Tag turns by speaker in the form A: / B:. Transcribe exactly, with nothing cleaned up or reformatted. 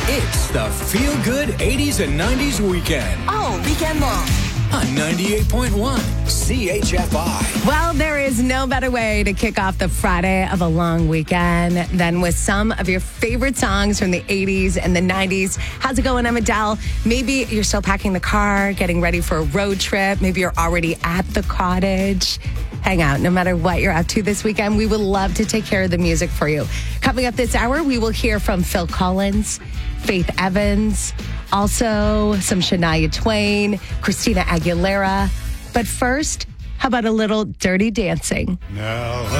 A: It's the Feel Good eighties and nineties Weekend.
B: All weekend long.
A: On ninety-eight point one C H F I.
C: Well, there is no better way to kick off the Friday of a long weekend than with some of your favorite songs from the eighties and the nineties. How's it going? I'm Adele. Maybe you're still packing the car, getting ready for a road trip. Maybe you're already at the cottage. Hang out. No matter what you're up to this weekend, we would love to take care of the music for you. Coming up this hour, we will hear from Phil Collins, Faith Evans, also some Shania Twain, Christina Aguilera. But first, how about a little Dirty Dancing?
D: Now